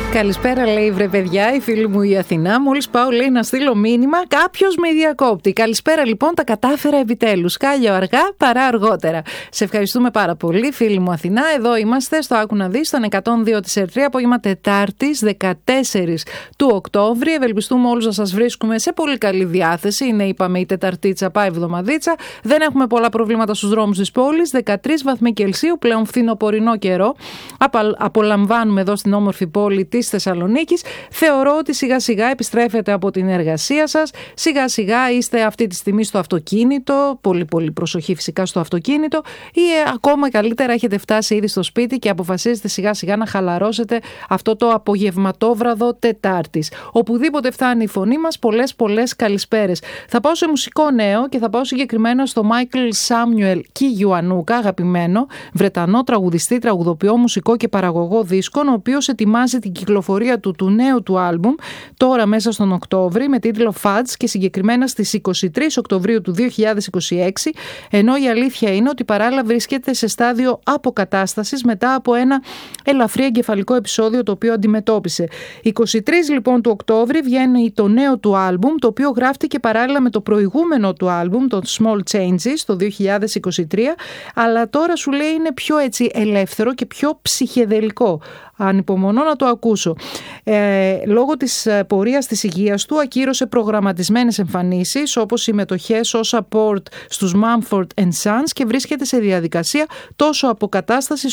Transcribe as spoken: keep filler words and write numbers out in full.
Καλησπέρα, λέει, βρε παιδιά, η φίλη μου η Αθηνά. Μόλις πάω, λέει, να στείλω μήνυμα, κάποιος με διακόπτει. Καλησπέρα, λοιπόν, τα κατάφερα επιτέλους. Κάλιο αργά παρά αργότερα. Σε ευχαριστούμε πάρα πολύ, φίλη μου Αθηνά. Εδώ είμαστε στο Άκου να δεις, στον εκατόν δύο της Ερτρία, απόγευμα Τετάρτης, δεκατέσσερις του Οκτώβρη. Ευελπιστούμε όλους να σας βρίσκουμε σε πολύ καλή διάθεση. Είναι, είπαμε, η Τεταρτίτσα, πάει εβδομαδίτσα. Δεν έχουμε πολλά προβλήματα στους δρόμους της πόλης. δεκατρείς βαθμοί Κελσίου, πλέον φθινοπορεινό καιρό. Απολαμβάνουμε εδώ στην όμορφη πόλη της Θεσσαλονίκης. Θεωρώ ότι σιγά σιγά επιστρέφετε από την εργασία σας. Σιγά σιγά είστε αυτή τη στιγμή στο αυτοκίνητο. Πολύ πολύ προσοχή φυσικά στο αυτοκίνητο. Ή ε, ακόμα καλύτερα έχετε φτάσει ήδη στο σπίτι και αποφασίζετε σιγά σιγά να χαλαρώσετε αυτό το απογευματόβραδο Τετάρτης. Οπουδήποτε φτάνει η φωνή μας, πολλές πολλές καλησπέρες. Θα πάω σε μουσικό νέο και θα πάω συγκεκριμένα στο Michael Samuel Kiwanuka, αγαπημένο Βρετανό τραγουδιστή, τραγουδοποιό, μουσικό και παραγωγό δίσκων, ο οποίος ετοιμάζει την κυκλοφορία του, του νέου του άλμπουμ τώρα μέσα στον Οκτώβρη με τίτλο Fudge και συγκεκριμένα στις είκοσι τρεις Οκτωβρίου του δύο χιλιάδες είκοσι έξι, ενώ η αλήθεια είναι ότι παράλληλα βρίσκεται σε στάδιο αποκατάστασης μετά από ένα ελαφρύ εγκεφαλικό επεισόδιο το οποίο αντιμετώπισε. είκοσι τρεις λοιπόν του Οκτώβρη βγαίνει το νέο του άλμπουμ, το οποίο γράφτηκε παράλληλα με το προηγούμενο του άλμπουμ, το Small Changes, το δύο χιλιάδες είκοσι τρία, αλλά τώρα σου λέει είναι πιο έτσι ελεύθερο και πιο ψυχεδελικό. Ανυπομονώ να το ακούσω. Ε, λόγω της πορείας της υγείας του ακύρωσε προγραμματισμένες εμφανίσεις όπως συμμετοχές ως support στους Mumford and Sons και βρίσκεται σε διαδικασία τόσο αποκατάστασης